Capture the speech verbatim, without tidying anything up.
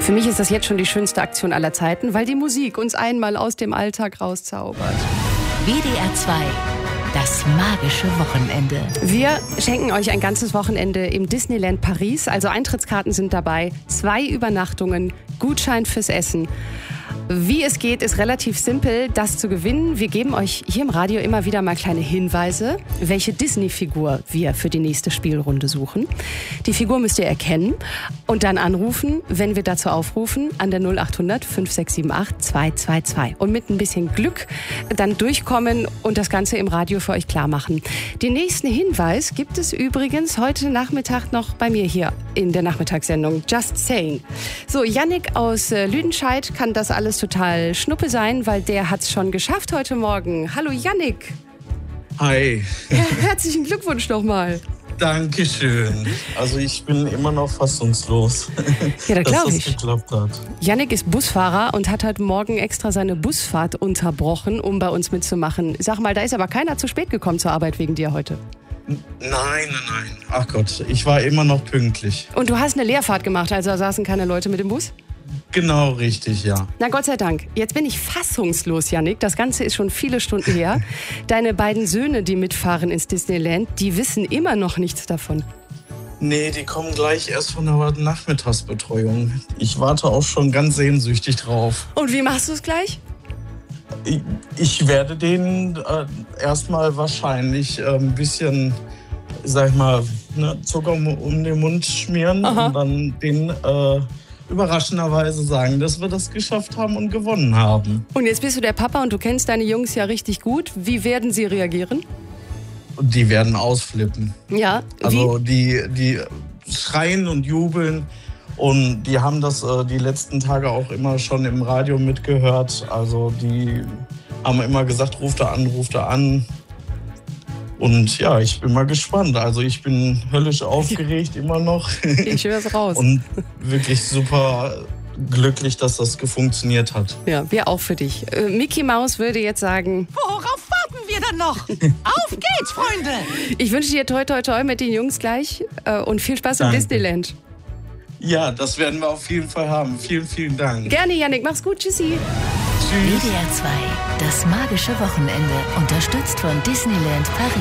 Für mich ist das jetzt schon die schönste Aktion aller Zeiten, weil die Musik uns einmal aus dem Alltag rauszaubert. W D R zwei, das magische Wochenende. Wir schenken euch ein ganzes Wochenende im Disneyland Paris. Also Eintrittskarten sind dabei, zwei Übernachtungen, Gutschein fürs Essen. Wie es geht, ist relativ simpel, das zu gewinnen. Wir geben euch hier im Radio immer wieder mal kleine Hinweise, welche Disney-Figur wir für die nächste Spielrunde suchen. Die Figur müsst ihr erkennen und dann anrufen, wenn wir dazu aufrufen, an der null acht hundert fünf sechs sieben acht zwei zwei zwei. Und mit ein bisschen Glück dann durchkommen und das Ganze im Radio für euch klar machen. Den nächsten Hinweis gibt es übrigens heute Nachmittag noch bei mir hier in der Nachmittagssendung Just Saying. So, Yannick aus äh, Lüdenscheid kann das alles total schnuppe sein, weil der hat's schon geschafft heute Morgen. Hallo Yannick. Hi. Ja, herzlichen Glückwunsch nochmal. Dankeschön. Also ich bin immer noch fassungslos, ja, da dass das ich. geklappt hat. Yannick ist Busfahrer und hat heute Morgen extra seine Busfahrt unterbrochen, um bei uns mitzumachen. Sag mal, da ist aber keiner zu spät gekommen zur Arbeit wegen dir heute. Nein, nein, nein. Ach Gott, ich war immer noch pünktlich. Und du hast eine Leerfahrt gemacht, also da saßen keine Leute mit dem Bus? Genau, richtig, ja. Na Gott sei Dank. Jetzt bin ich fassungslos, Yannick. Das Ganze ist schon viele Stunden her. Deine beiden Söhne, die mitfahren ins Disneyland, die wissen immer noch nichts davon. Nee, die kommen gleich erst von der Nachmittagsbetreuung. Ich warte auch schon ganz sehnsüchtig drauf. Und wie machst du es gleich? Ich, ich werde denen äh, erstmal wahrscheinlich äh, ein bisschen, sag ich mal, ne, Zucker um, um den Mund schmieren. Aha. Und dann den äh, überraschenderweise sagen, dass wir das geschafft haben und gewonnen haben. Und jetzt bist du der Papa und du kennst deine Jungs ja richtig gut. Wie werden sie reagieren? Die werden ausflippen. Ja, also wie? die, die schreien und jubeln. Und die haben das äh, die letzten Tage auch immer schon im Radio mitgehört. Also die haben immer gesagt, ruft er an, ruft er an. Und ja, ich bin mal gespannt. Also ich bin höllisch aufgeregt immer noch. Ich höre es raus. Und wirklich super glücklich, dass das gefunktioniert hat. Ja, wir auch für dich. Äh, Mickey Maus würde jetzt sagen... Worauf warten wir dann noch? Auf geht's, Freunde! Ich wünsche dir toi toi toi mit den Jungs gleich äh, und viel Spaß im Disneyland. Ja, das werden wir auf jeden Fall haben. Vielen, vielen Dank. Gerne, Yannick. Mach's gut. Tschüssi. W D R zwei, das magische Wochenende, unterstützt von Disneyland Paris.